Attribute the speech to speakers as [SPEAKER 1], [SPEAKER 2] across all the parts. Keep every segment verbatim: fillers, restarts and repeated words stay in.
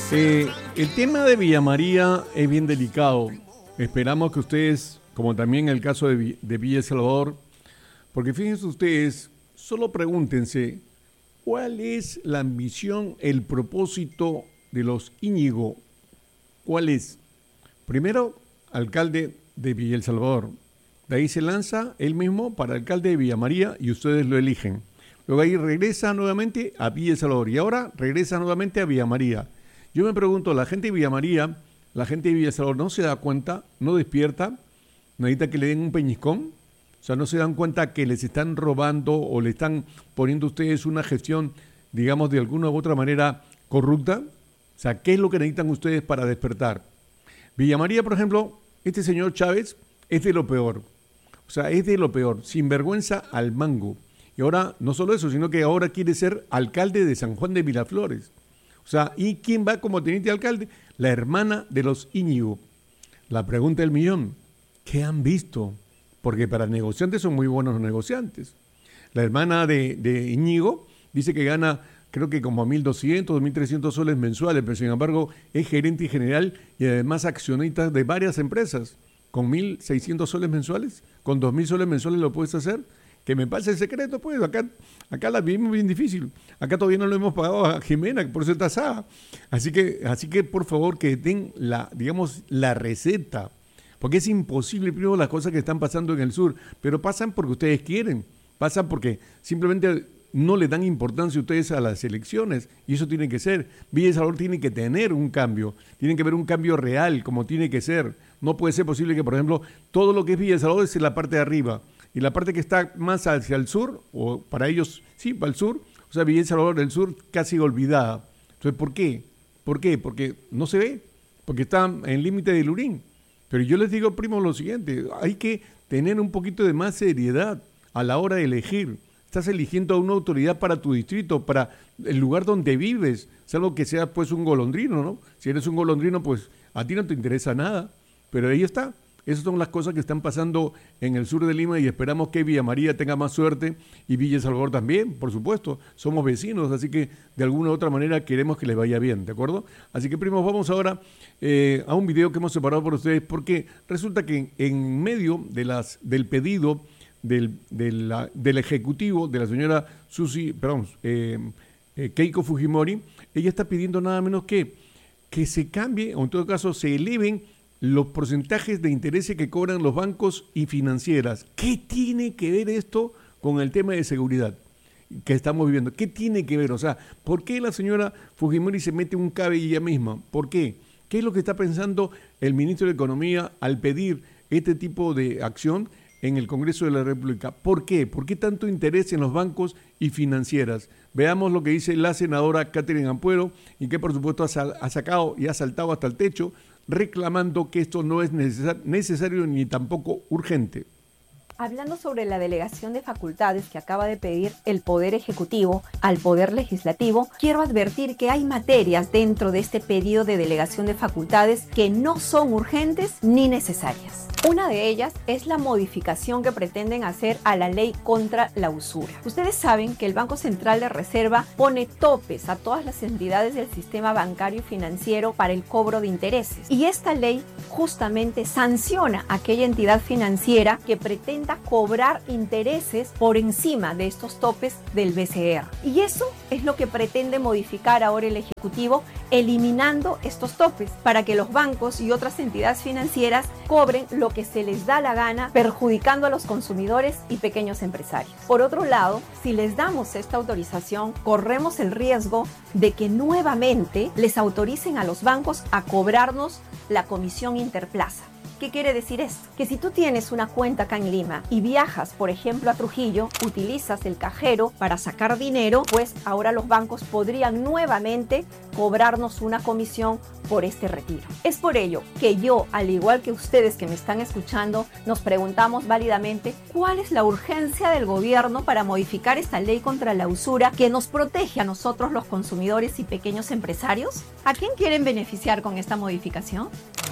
[SPEAKER 1] Eh, el tema de Villa María es bien delicado. Esperamos que ustedes, como también el caso de, Vi- de Villa El Salvador, porque fíjense ustedes, solo pregúntense, ¿cuál es la ambición, el propósito de los Íñigo? ¿Cuál es? Primero, alcalde de Villa El Salvador. De ahí se lanza él mismo para alcalde de Villa María y ustedes lo eligen. Luego ahí regresa nuevamente a Villa El Salvador y ahora regresa nuevamente a Villa María. Yo me pregunto, la gente de Villa María, la gente de Villa El Salvador, ¿no se da cuenta, no despierta, necesita que le den un peñiscón? O sea, ¿no se dan cuenta que les están robando o le están poniendo a ustedes una gestión, digamos, de alguna u otra manera corrupta? O sea, ¿qué es lo que necesitan ustedes para despertar? Villa María, por ejemplo, este señor Chávez es de lo peor. O sea, es de lo peor, sinvergüenza al mango. Y ahora, no solo eso, sino que ahora quiere ser alcalde de San Juan de Miraflores. O sea, ¿y quién va como teniente alcalde? La hermana de los Íñigo. La pregunta del millón, ¿qué han visto? Porque para negociantes son muy buenos los negociantes. La hermana de, de Íñigo dice que gana, creo que como mil doscientos, mil trescientos soles mensuales, pero sin embargo es gerente general y además accionista de varias empresas. Con mil seiscientos soles mensuales, con dos mil soles mensuales lo puedes hacer. Que me pase el secreto, pues, acá, acá la vivimos bien difícil. Acá todavía no lo hemos pagado a Jimena, por eso está asada. Así que, así que, por favor, que den la, digamos, la receta. Porque es imposible, primero, las cosas que están pasando en el sur. Pero pasan porque ustedes quieren. Pasan porque simplemente no le dan importancia a ustedes a las elecciones. Y eso tiene que ser. Villa El Salvador tiene que tener un cambio. Tiene que haber un cambio real, como tiene que ser. No puede ser posible que, por ejemplo, todo lo que es Villa El Salvador es en la parte de arriba. Y la parte que está más hacia el sur, o para ellos, sí, para el sur, o sea, Villa El Salvador del sur casi olvidada. Entonces, ¿por qué? ¿Por qué? Porque no se ve, porque está en límite de Lurín. Pero yo les digo, primo, lo siguiente, hay que tener un poquito de más seriedad a la hora de elegir. Estás eligiendo a una autoridad para tu distrito, para el lugar donde vives, salvo que seas pues un golondrino, ¿no? Si eres un golondrino, pues a ti no te interesa nada, pero ahí está. Esas son las cosas que están pasando en el sur de Lima y esperamos que Villa María tenga más suerte y Villa El Salvador también, por supuesto. Somos vecinos, así que de alguna u otra manera queremos que les vaya bien, ¿de acuerdo? Así que, primos, vamos ahora eh, a un video que hemos separado por ustedes porque resulta que en medio de las, del pedido del, de la, del Ejecutivo de la señora Susi, perdón, eh, eh, Keiko Fujimori, ella está pidiendo nada menos que que se cambie, o en todo caso se eleven los porcentajes de interés que cobran los bancos y financieras. ¿Qué tiene que ver esto con el tema de seguridad que estamos viviendo? ¿Qué tiene que ver? O sea, ¿por qué la señora Fujimori se mete un cabe ella misma? ¿Por qué? ¿Qué es lo que está pensando el ministro de Economía al pedir este tipo de acción en el Congreso de la República? ¿Por qué? ¿Por qué tanto interés en los bancos y financieras? Veamos lo que dice la senadora Catherine Ampuero y que por supuesto ha, sal- ha sacado y ha saltado hasta el techo reclamando que esto no es necesar- necesario ni tampoco urgente.
[SPEAKER 2] Hablando sobre la delegación de facultades que acaba de pedir el Poder Ejecutivo al Poder Legislativo, quiero advertir que hay materias dentro de este pedido de delegación de facultades que no son urgentes ni necesarias. Una de ellas es la modificación que pretenden hacer a la ley contra la usura. Ustedes saben que el Banco Central de Reserva pone topes a todas las entidades del sistema bancario y financiero para el cobro de intereses. Y esta ley justamente sanciona a aquella entidad financiera que pretenda cobrar intereses por encima de estos topes del B C R. Y eso es lo que pretende modificar ahora el Ejecutivo, eliminando estos topes para que los bancos y otras entidades financieras cobren lo que se les da la gana, perjudicando a los consumidores y pequeños empresarios. Por otro lado, si les damos esta autorización, corremos el riesgo de que nuevamente les autoricen a los bancos a cobrarnos la comisión interplaza. ¿Qué quiere decir esto? Que si tú tienes una cuenta acá en Lima y viajas, por ejemplo, a Trujillo, utilizas el cajero para sacar dinero, pues ahora los bancos podrían nuevamente cobrarnos una comisión por este retiro. Es por ello que yo, al igual que ustedes que me están escuchando, nos preguntamos válidamente cuál es la urgencia del gobierno para modificar esta ley contra la usura que nos protege a nosotros los consumidores y pequeños empresarios. ¿A quién quieren beneficiar con esta modificación?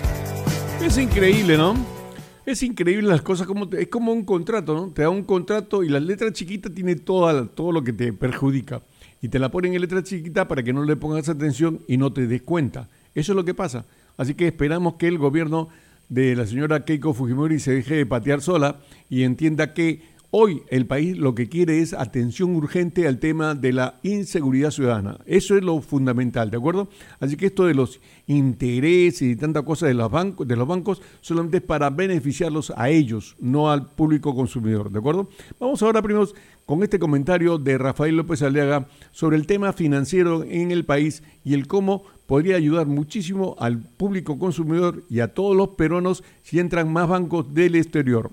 [SPEAKER 1] Es increíble, ¿no? Es increíble las cosas, como te- es como un contrato, ¿no? Te da un contrato y la letra chiquita tiene toda, todo lo que te perjudica. Y y te la ponen en letra chiquita para que no le pongas atención y no te des cuenta. Eso es lo que pasa. Así que esperamos que el gobierno de la señora Keiko Fujimori se deje de patear sola y entienda que hoy el país lo que quiere es atención urgente al tema de la inseguridad ciudadana. Eso es lo fundamental, ¿de acuerdo? Así que esto de los intereses y tanta cosa de los bancos, de los bancos solamente es para beneficiarlos a ellos, no al público consumidor, ¿de acuerdo? Vamos ahora, primos, con este comentario de Rafael López Aliaga sobre el tema financiero en el país y el cómo podría ayudar muchísimo al público consumidor y a todos los peruanos si entran más bancos del exterior.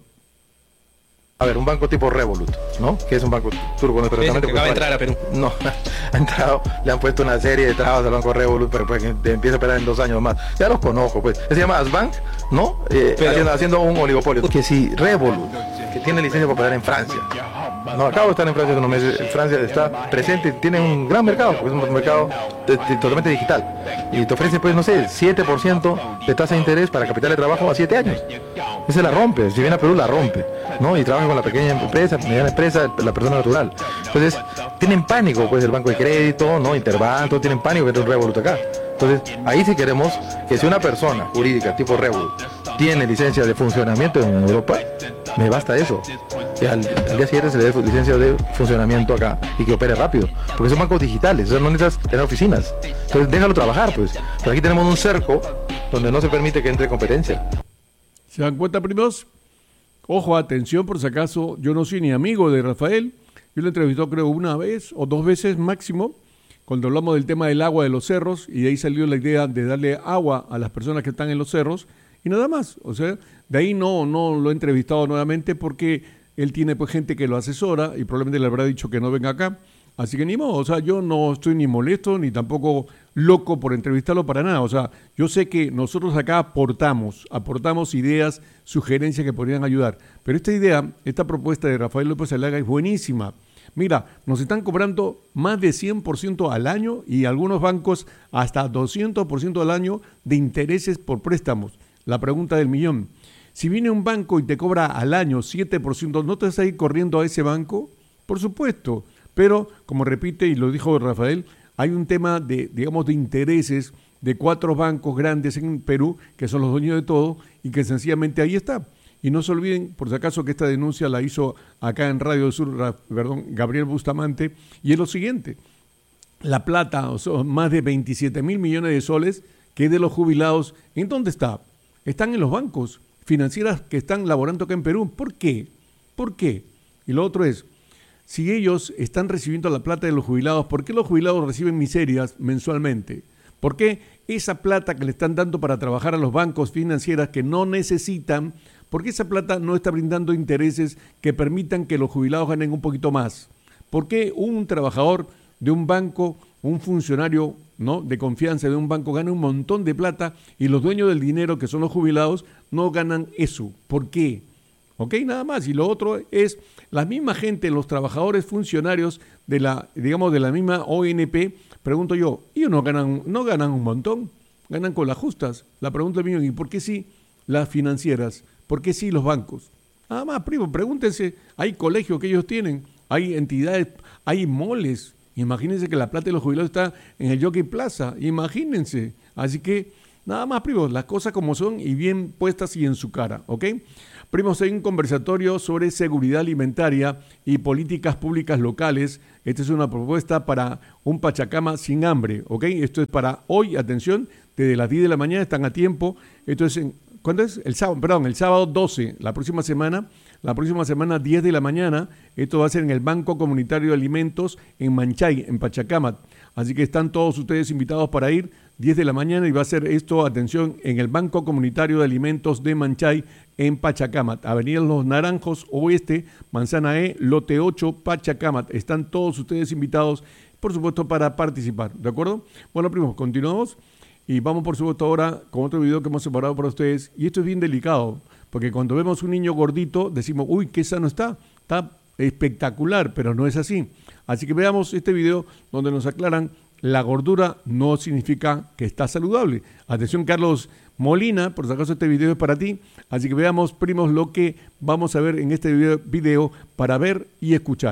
[SPEAKER 3] A ver, un banco tipo Revolut, ¿no? Que es un banco turco, ¿no? Pero
[SPEAKER 4] que
[SPEAKER 3] también
[SPEAKER 4] acaba de entrar a Perú.
[SPEAKER 3] No, ha entrado, le han puesto una serie de trabas al banco Revolut, pero pues empieza a operar en dos años más. Ya los conozco, pues. Se llama Asbank, ¿no? Eh, pero, haciendo, haciendo un oligopolio. Que si Revolut, que tiene licencia para operar en Francia, no, acabo de estar en Francia hace unos meses, Francia está presente, tiene un gran mercado, porque es un mercado de, de, totalmente digital. Y te ofrece, pues, no sé, siete por ciento de tasa de interés para capital de trabajo a siete años. Esa la rompe, si viene a Perú la rompe, ¿no? Y trabaja con la pequeña empresa, mediana empresa, la persona natural. Entonces, tienen pánico, pues, el banco de crédito, ¿no? Interbank, todos tienen pánico que entre un Revolut acá. Entonces, ahí sí queremos que si una persona jurídica tipo Revolut tiene licencia de funcionamiento en Europa, me basta eso. Que al, al día siguiente se le dé licencia de funcionamiento acá y que opere rápido. Porque son bancos digitales, o sea, no necesitas tener oficinas. Entonces, déjalo trabajar, pues. Pero aquí tenemos un cerco donde no se permite que entre competencia.
[SPEAKER 1] ¿Se dan cuenta, primos? Ojo, atención, por si acaso, yo no soy ni amigo de Rafael. Yo lo entrevistó creo una vez o dos veces máximo, cuando hablamos del tema del agua de los cerros, y de ahí salió la idea de darle agua a las personas que están en los cerros, y nada más. O sea, de ahí no, no lo he entrevistado nuevamente porque él tiene pues gente que lo asesora y probablemente le habrá dicho que no venga acá. Así que ni modo, o sea, yo no estoy ni molesto ni tampoco loco por entrevistarlo para nada. O sea, yo sé que nosotros acá aportamos, aportamos ideas, sugerencias que podrían ayudar. Pero esta idea, esta propuesta de Rafael López Aliaga es buenísima. Mira, nos están cobrando más de cien por ciento al año y algunos bancos hasta doscientos por ciento al año de intereses por préstamos. La pregunta del millón. Si viene un banco y te cobra al año siete por ciento, ¿no te vas a ir corriendo a ese banco? Por supuesto. Pero, como repite y lo dijo Rafael, hay un tema de, digamos, de intereses de cuatro bancos grandes en Perú, que son los dueños de todo, y que sencillamente ahí está. Y no se olviden, por si acaso, que esta denuncia la hizo acá en Radio Sur, perdón, Gabriel Bustamante, y es lo siguiente. La plata, o sea, más de veintisiete mil millones de soles, que es de los jubilados, ¿en dónde está? Están en los bancos financieras que están laborando acá en Perú. ¿Por qué? ¿Por qué? Y lo otro es, si ellos están recibiendo la plata de los jubilados, ¿por qué los jubilados reciben miserias mensualmente? ¿Por qué esa plata que le están dando para trabajar a los bancos financieras que no necesitan, por qué esa plata no está brindando intereses que permitan que los jubilados ganen un poquito más? ¿Por qué un trabajador de un banco, un funcionario, ¿no?, de confianza de un banco gana un montón de plata y los dueños del dinero, que son los jubilados, no ganan eso? ¿Por qué? ¿Ok? Nada más. Y lo otro es la misma gente, los trabajadores funcionarios de la, digamos, de la misma O N P, pregunto yo, ellos no ganan, no ganan un montón, ganan con las justas. La pregunta es mía, ¿y por qué sí las financieras? ¿Por qué sí los bancos? Nada más, primo, pregúntense, hay colegios que ellos tienen, hay entidades, hay moles. Imagínense que la plata de los jubilados está en el Jockey Plaza, imagínense. Así que, nada más, primos, las cosas como son y bien puestas y en su cara, ¿ok? Primos, hay un conversatorio sobre seguridad alimentaria y políticas públicas locales. Esta es una propuesta para un Pachacama sin hambre, ¿ok? Esto es para hoy, atención, desde las diez de la mañana, están a tiempo. Esto es, en, ¿cuándo es? El sábado, perdón, el sábado doce, la próxima semana, la próxima semana diez de la mañana. Esto va a ser en el Banco Comunitario de Alimentos en Manchay, en Pachacama. Así que están todos ustedes invitados para ir, diez de la mañana, y va a ser esto, atención, en el Banco Comunitario de Alimentos de Manchay, en Pachacamac, Avenida Los Naranjos Oeste, Manzana E, Lote ocho, Pachacamac. Están todos ustedes invitados, por supuesto, para participar, ¿de acuerdo? Bueno, primos, continuamos y vamos, por supuesto, ahora con otro video que hemos separado para ustedes. Y esto es bien delicado, porque cuando vemos un niño gordito, decimos, uy, qué sano está, está espectacular, pero no es así. Así que veamos este video donde nos aclaran, la gordura no significa que está saludable. Atención, Carlos Molina, por si acaso este video es para ti. Así que veamos, primos, lo que vamos a ver en este video, video para ver y escuchar.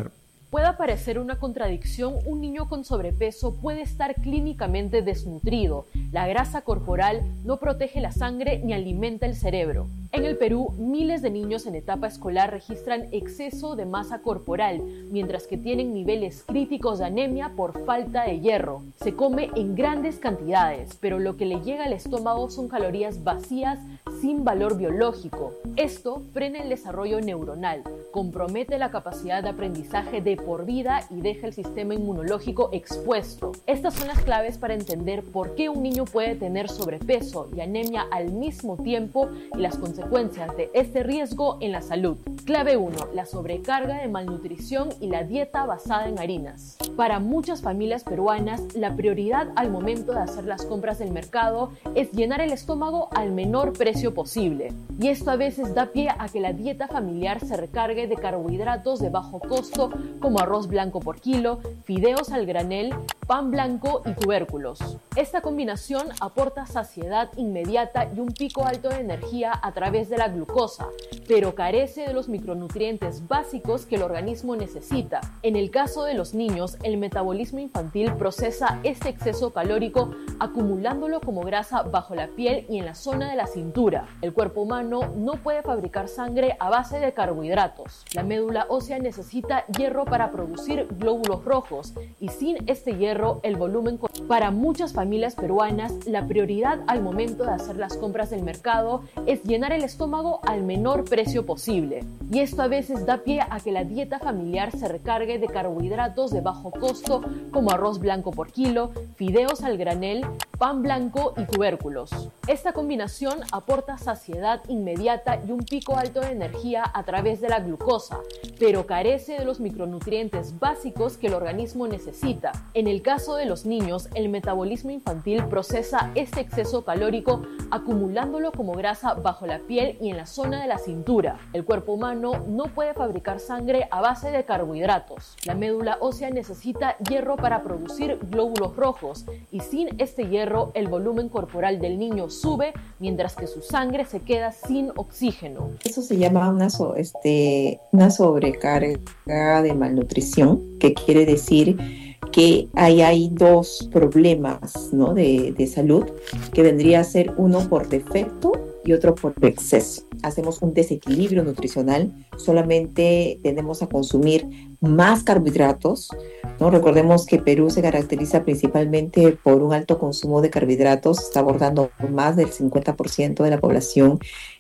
[SPEAKER 4] Puede parecer una contradicción, un niño con sobrepeso puede estar clínicamente desnutrido. La grasa corporal no protege la sangre ni alimenta el cerebro. En el Perú, miles de niños en etapa escolar registran exceso de masa corporal, mientras que tienen niveles críticos de anemia por falta de hierro. Se come en grandes cantidades, pero lo que le llega al estómago son calorías vacías sin valor biológico. Esto frena el desarrollo neuronal, compromete la capacidad de aprendizaje de por vida y deja el sistema inmunológico expuesto. Estas son las claves para entender por qué un niño puede tener sobrepeso y anemia al mismo tiempo y las consecuencias de este riesgo en la salud. Clave uno. La sobrecarga de malnutrición y la dieta basada en harinas. Para muchas familias peruanas, la prioridad al momento de hacer las compras del mercado es llenar el estómago al menor precio posible. Y esto a veces da pie a que la dieta familiar se recargue de carbohidratos de bajo costo como arroz blanco por kilo, fideos al granel, pan blanco y tubérculos. Esta combinación aporta saciedad inmediata y un pico alto de energía a través de la glucosa, pero carece de los micronutrientes básicos que el organismo necesita. En el caso de los niños, el metabolismo infantil procesa este exceso calórico acumulándolo como grasa bajo la piel y en la zona de la cintura. El cuerpo humano no puede fabricar sangre a base de carbohidratos. La médula ósea necesita hierro para producir glóbulos rojos y sin este hierro el volumen... Para muchas familias peruanas, la prioridad al momento de hacer las compras del mercado es llenar el estómago al menor precio posible. Y esto a veces da pie a que la dieta familiar se recargue de carbohidratos de bajo costo como arroz blanco por kilo, fideos al granel, pan blanco y tubérculos. Esta combinación aporta saciedad inmediata y un pico alto de energía a través de la glucosa, pero carece de los micronutrientes básicos que el organismo necesita. En el caso de los niños, el metabolismo infantil procesa este exceso calórico acumulándolo como grasa bajo la piel y en la zona de la cintura. El cuerpo humano no puede fabricar sangre a base de carbohidratos. La médula ósea necesita hierro para producir glóbulos rojos y sin este hierro el volumen corporal del niño sube mientras que su sangre se queda sin oxígeno.
[SPEAKER 5] Eso se llama una, so, este, una sobrecarga de malnutrición, que quiere decir que ahí hay dos problemas, ¿no? de, de salud, que vendría a ser uno por defecto y otro por exceso. Hacemos un desequilibrio nutricional, solamente tendemos a consumir más carbohidratos, ¿no? Recordemos que Perú se caracteriza principalmente por un alto consumo de carbohidratos, está abordando más del cincuenta por ciento de la población,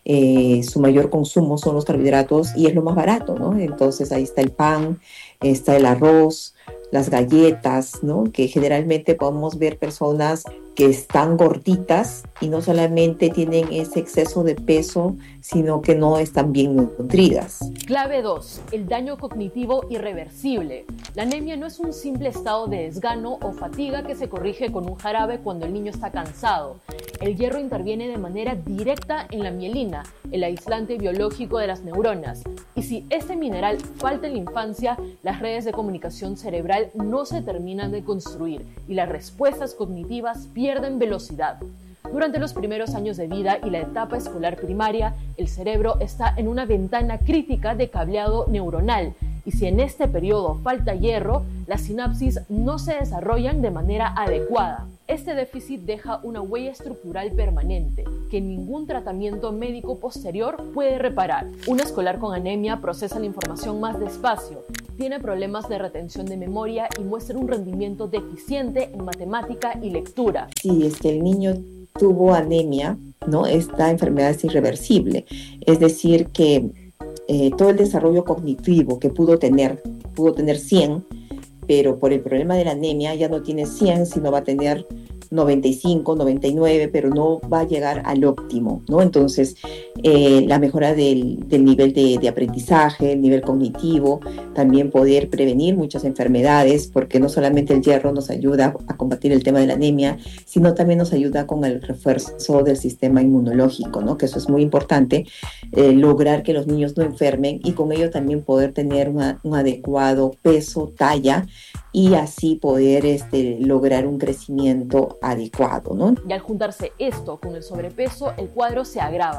[SPEAKER 5] eh, su mayor consumo son los carbohidratos y es lo más barato, ¿no? Entonces ahí está el pan, está el arroz, las galletas, ¿no? Que generalmente podemos ver personas que están gorditas y no solamente tienen ese exceso de peso, sino que no están bien nutridas.
[SPEAKER 4] Clave dos. El daño cognitivo irreversible. La anemia no es un simple estado de desgano o fatiga que se corrige con un jarabe cuando el niño está cansado. El hierro interviene de manera directa en la mielina, el aislante biológico de las neuronas. Y si este mineral falta en la infancia, las redes de comunicación cerebral no se terminan de construir y las respuestas cognitivas pierden velocidad. Durante los primeros años de vida y la etapa escolar primaria, el cerebro está en una ventana crítica de cableado neuronal y si en este periodo falta hierro, las sinapsis no se desarrollan de manera adecuada. Este déficit deja una huella estructural permanente que ningún tratamiento médico posterior puede reparar. Un escolar con anemia procesa la información más despacio, tiene problemas de retención de memoria y muestra un rendimiento deficiente en matemática y lectura.
[SPEAKER 5] Si es que el niño tuvo anemia, ¿no? Esta enfermedad es irreversible, es decir que eh, todo el desarrollo cognitivo que pudo tener, pudo tener cien, pero por el problema de la anemia ya no tiene cien, sino va a tener noventa y cinco, noventa y nueve, pero no va a llegar al óptimo, ¿no? Entonces, eh, la mejora del, del nivel de, de aprendizaje, el nivel cognitivo, también poder prevenir muchas enfermedades, porque no solamente el hierro nos ayuda a combatir el tema de la anemia, sino también nos ayuda con el refuerzo del sistema inmunológico, ¿no? Que eso es muy importante, eh, lograr que los niños no enfermen y con ello también poder tener una, un adecuado peso, talla, y así poder este, lograr un crecimiento adecuado, ¿no?
[SPEAKER 4] Y al juntarse esto con el sobrepeso, el cuadro se agrava,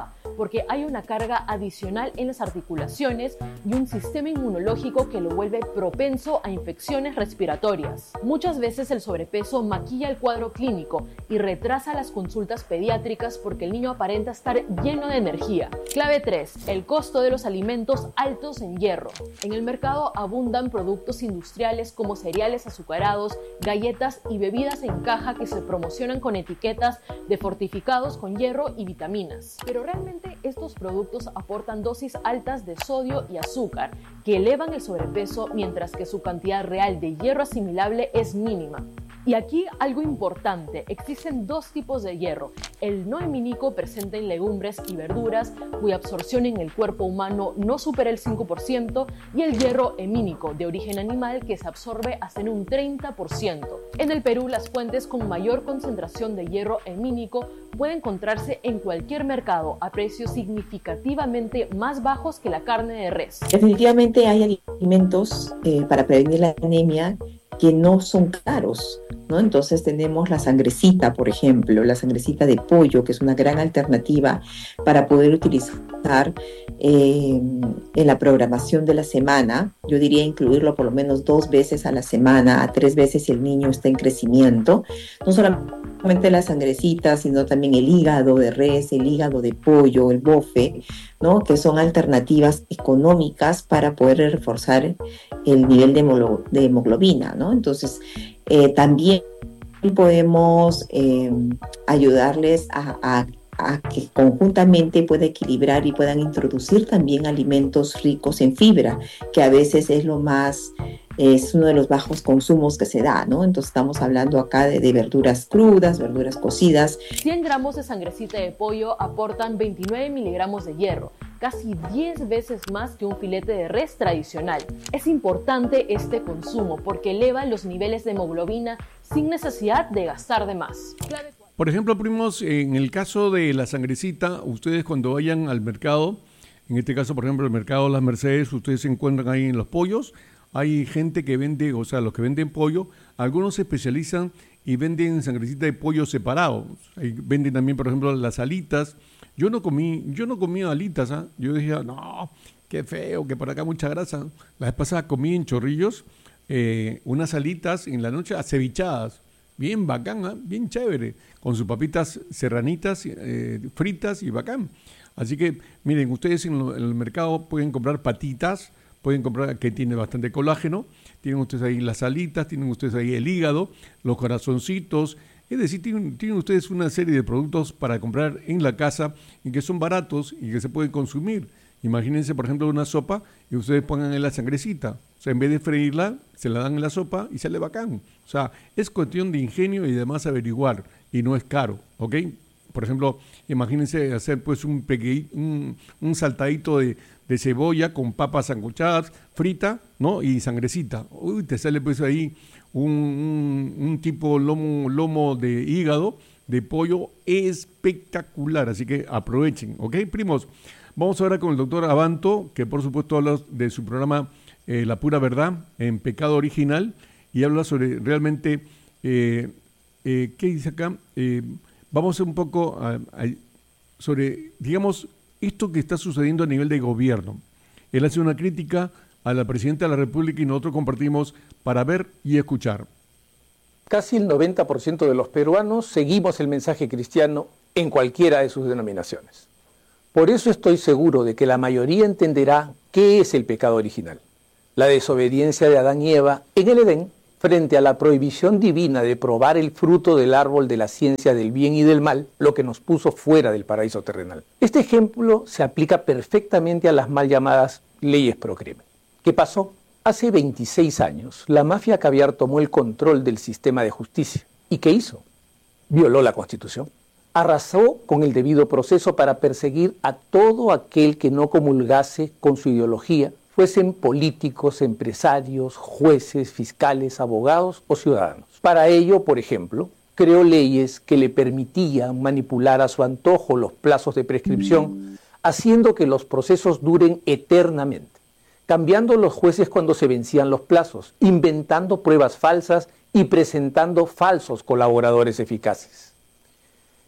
[SPEAKER 4] porque hay una carga adicional en las articulaciones y un sistema inmunológico que lo vuelve propenso a infecciones respiratorias. Muchas veces el sobrepeso maquilla el cuadro clínico y retrasa las consultas pediátricas porque el niño aparenta estar lleno de energía. Clave tres. El costo de los alimentos altos en hierro. En el mercado abundan productos industriales como cereales azucarados, galletas y bebidas en caja que se promocionan con etiquetas de fortificados con hierro y vitaminas. Pero realmente estos productos aportan dosis altas de sodio y azúcar que elevan el sobrepeso, mientras que su cantidad real de hierro asimilable es mínima. Y aquí algo importante, existen dos tipos de hierro, el no hemínico presente en legumbres y verduras, cuya absorción en el cuerpo humano no supera el cinco por ciento, y el hierro hemínico de origen animal, que se absorbe hasta en un treinta por ciento. En el Perú, las fuentes con mayor concentración de hierro hemínico puede encontrarse en cualquier mercado a precios significativamente más bajos que la carne de res.
[SPEAKER 5] Definitivamente hay alimentos eh, para prevenir la anemia que no son caros, ¿no? Entonces tenemos la sangrecita, por ejemplo, la sangrecita de pollo, que es una gran alternativa para poder utilizar eh, en la programación de la semana. Yo diría incluirlo por lo menos dos veces a la semana, a tres veces si el niño está en crecimiento. No solamente la sangrecita, sino también el hígado de res, el hígado de pollo, el bofe, ¿no? Que son alternativas económicas para poder reforzar el nivel de, hemoglo- de hemoglobina, ¿no? Entonces, eh, también podemos eh, ayudarles a, a, a que conjuntamente pueda equilibrar y puedan introducir también alimentos ricos en fibra, que a veces es lo más, es uno de los bajos consumos que se da, ¿no? Entonces estamos hablando acá de, de verduras crudas, verduras cocidas.
[SPEAKER 4] cien gramos de sangrecita de pollo aportan veintinueve miligramos de hierro, casi diez veces más que un filete de res tradicional. Es importante este consumo porque eleva los niveles de hemoglobina sin necesidad de gastar de más.
[SPEAKER 1] Por ejemplo, primos, en el caso de la sangrecita, ustedes cuando vayan al mercado, en este caso, por ejemplo, el mercado Las Mercedes, ustedes se encuentran ahí en los pollos, hay gente que vende, o sea, los que venden pollo, algunos se especializan y venden sangrecita de pollo separado. Ahí venden también, por ejemplo, las alitas. Yo no comí, yo no comí alitas, ¿ah? ¿eh? Yo dije, no, qué feo, que por acá mucha grasa. La vez pasada comí en Chorrillos eh, unas alitas en la noche acevichadas, bien bacán, ¿eh? Bien chévere, con sus papitas serranitas, eh, fritas y bacán. Así que, miren, ustedes en, lo, en el mercado pueden comprar patitas, pueden comprar, que tiene bastante colágeno, tienen ustedes ahí las alitas, tienen ustedes ahí el hígado, los corazoncitos. Es decir, tienen, tienen ustedes una serie de productos para comprar en la casa y que son baratos y que se pueden consumir. Imagínense, por ejemplo, una sopa y ustedes pongan en la sangrecita. O sea, en vez de freírla, se la dan en la sopa y sale bacán. O sea, es cuestión de ingenio y además averiguar y no es caro, ¿ok? Por ejemplo, imagínense hacer pues un, peque, un, un saltadito de, de cebolla con papas sancochadas, frita, ¿no? Y sangrecita. Uy, te sale pues ahí un, un, un tipo lomo, lomo de hígado, de pollo espectacular. Así que aprovechen, ¿ok, primos? Vamos ahora con el doctor Abanto, que por supuesto habla de su programa eh, La Pura Verdad en Pecado Original y habla sobre realmente, eh, eh, ¿qué dice acá? Eh, Vamos a un poco a, a, sobre, digamos, esto que está sucediendo a nivel de gobierno. Él hace una crítica a la Presidenta de la República y nosotros compartimos para ver y escuchar.
[SPEAKER 6] Casi el noventa por ciento de los peruanos seguimos el mensaje cristiano en cualquiera de sus denominaciones. Por eso estoy seguro de que la mayoría entenderá qué es el pecado original. La desobediencia de Adán y Eva en el Edén frente a la prohibición divina de probar el fruto del árbol de la ciencia del bien y del mal, lo que nos puso fuera del paraíso terrenal. Este ejemplo se aplica perfectamente a las mal llamadas leyes pro crimen. ¿Qué pasó? Hace veintiséis años, la mafia caviar tomó el control del sistema de justicia. ¿Y qué hizo? Violó la Constitución. Arrasó con el debido proceso para perseguir a todo aquel que no comulgase con su ideología, fuesen políticos, empresarios, jueces, fiscales, abogados o ciudadanos. Para ello, por ejemplo, creó leyes que le permitían manipular a su antojo los plazos de prescripción, haciendo que los procesos duren eternamente, cambiando los jueces cuando se vencían los plazos, inventando pruebas falsas y presentando falsos colaboradores eficaces.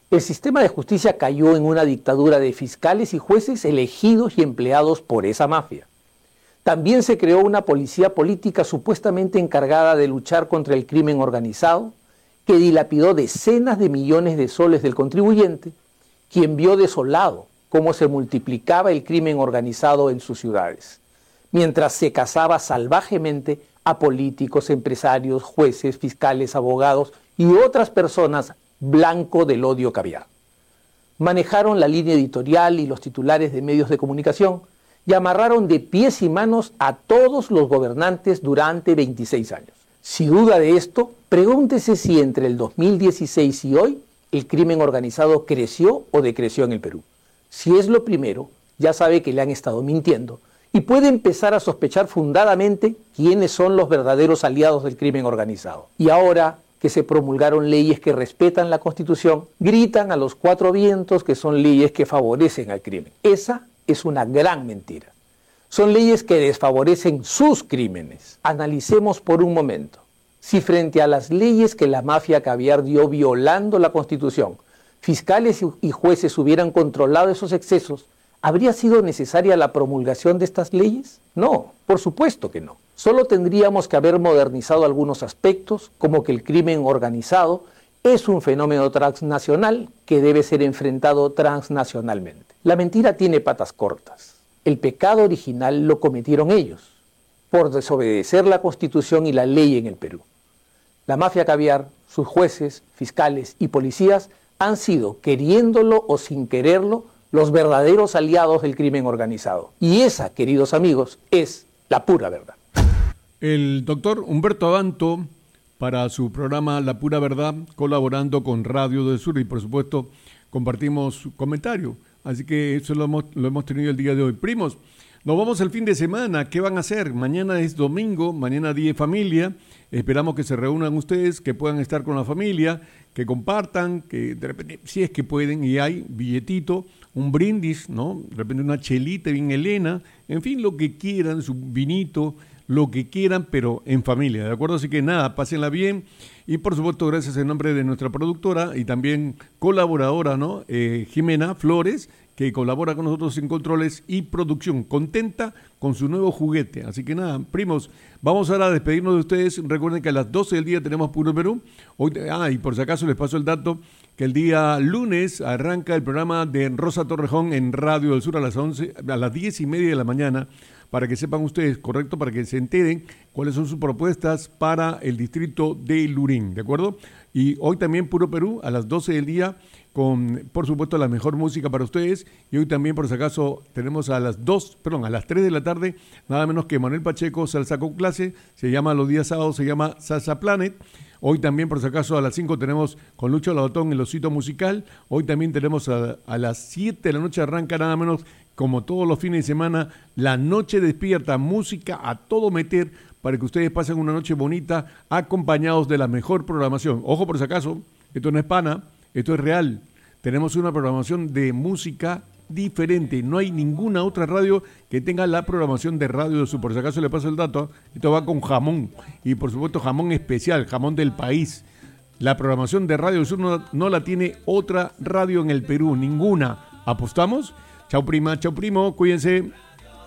[SPEAKER 6] El sistema de justicia cayó en una dictadura de fiscales y jueces elegidos y empleados por esa mafia. También se creó una policía política supuestamente encargada de luchar contra el crimen organizado, que dilapidó decenas de millones de soles del contribuyente, quien vio desolado cómo se multiplicaba el crimen organizado en sus ciudades, mientras se cazaba salvajemente a políticos, empresarios, jueces, fiscales, abogados y otras personas blanco del odio caviar. Manejaron la línea editorial y los titulares de medios de comunicación y amarraron de pies y manos a todos los gobernantes durante veintiséis años. Si duda de esto, pregúntese si entre el dos mil dieciséis y hoy el crimen organizado creció o decreció en el Perú. Si es lo primero, ya sabe que le han estado mintiendo y puede empezar a sospechar fundadamente quiénes son los verdaderos aliados del crimen organizado. Y ahora que se promulgaron leyes que respetan la Constitución, gritan a los cuatro vientos que son leyes que favorecen al crimen. Esa es una gran mentira. Son leyes que desfavorecen sus crímenes. Analicemos por un momento. Si frente a las leyes que la mafia caviar dio violando la Constitución, fiscales y jueces hubieran controlado esos excesos, ¿habría sido necesaria la promulgación de estas leyes? No, por supuesto que no. Solo tendríamos que haber modernizado algunos aspectos, como que el crimen organizado es un fenómeno transnacional que debe ser enfrentado transnacionalmente. La mentira tiene patas cortas. El pecado original lo cometieron ellos, por desobedecer la Constitución y la ley en el Perú. La mafia caviar, sus jueces, fiscales y policías han sido, queriéndolo o sin quererlo, los verdaderos aliados del crimen organizado. Y esa, queridos amigos, es la pura verdad.
[SPEAKER 1] El doctor Humberto Abanto, para su programa La Pura Verdad, colaborando con Radio del Sur, y por supuesto compartimos su comentario. Así que eso lo hemos, lo hemos tenido el día de hoy. Primos, nos vamos el fin de semana. ¿Qué van a hacer? Mañana es domingo, mañana día de familia. Esperamos que se reúnan ustedes, que puedan estar con la familia, que compartan, que de repente, si es que pueden, y hay billetito, un brindis, ¿no? De repente una chelita bien helena, en fin, lo que quieran, su vinito, lo que quieran, pero en familia, ¿de acuerdo? Así que nada, pásenla bien. Y por supuesto, gracias en nombre de nuestra productora y también colaboradora, ¿no? Eh, Jimena Flores, que colabora con nosotros en controles y producción, contenta con su nuevo juguete. Así que nada, primos, vamos ahora a despedirnos de ustedes. Recuerden que a las doce del día tenemos Puro Perú. Hoy, ah, y por si acaso les paso el dato, que el día lunes arranca el programa de Rosa Torrejón en Radio del Sur a las once, a las diez y media de la mañana, para que sepan ustedes, correcto, para que se enteren cuáles son sus propuestas para el distrito de Lurín, ¿de acuerdo? Y hoy también Puro Perú a las doce del día, con, por supuesto, la mejor música para ustedes. Y hoy también, por si acaso, tenemos a las dos, perdón, a las tres de la tarde, nada menos que Manuel Pacheco, Salsa con Clase, se llama los días sábados, se llama Salsa Planet. Hoy también, por si acaso, a las cinco tenemos con Lucho Labatón el Osito Musical. Hoy también tenemos a, a las siete de la noche, arranca nada menos, como todos los fines de semana, La Noche Despierta, música a todo meter, para que ustedes pasen una noche bonita, acompañados de la mejor programación. Ojo, por si acaso, esto no es pana, esto es real. Tenemos una programación de música diferente. No hay ninguna otra radio que tenga la programación de Radio del Sur. Por si acaso le paso el dato, esto va con jamón. Y por supuesto jamón especial, jamón del país. La programación de Radio del Sur no, no la tiene otra radio en el Perú, ninguna. ¿Apostamos? Chau prima, chau primo, cuídense.